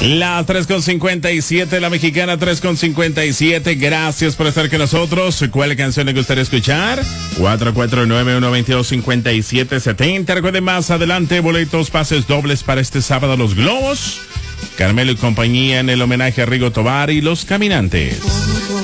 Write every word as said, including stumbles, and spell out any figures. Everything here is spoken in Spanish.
Las tres con cincuenta y siete, la mexicana tres con cincuenta y siete. Gracias por estar con nosotros. ¿Cuál canción le gustaría escuchar? cuatro cuatro nueve, uno dos dos, cinco siete siete cero. Recuerden más adelante, boletos, pases dobles para este sábado Los Globos. Carmelo y compañía en el homenaje a Rigo Tobar y Los Caminantes.